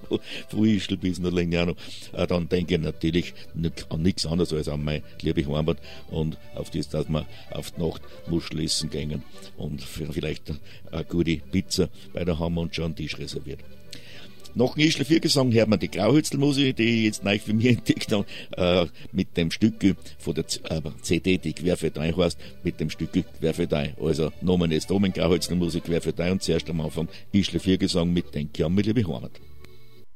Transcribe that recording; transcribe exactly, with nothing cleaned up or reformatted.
von Ischl bis nach Legnano, äh, dann denke ich natürlich nicht, an nichts anderes als an meine liebe Heimat und auf das, dass wir auf die Nacht Muschel essen gehen und vielleicht eine gute Pizza bei der haben wir uns schon einen Tisch reserviert. Nach dem Ischler Viergesang hört man die Grauhützelmusik, die ich jetzt neu für mich entdeckt habe, äh, mit dem Stück von der äh, C D, die Quer für Dein heißt, mit dem Stück Quer für Dein. Also Nomen ist Nomen, Grauhützelmusik, Quer für Dein und zuerst am Anfang Ischler Viergesang mit Denk an meine liebe Heimat.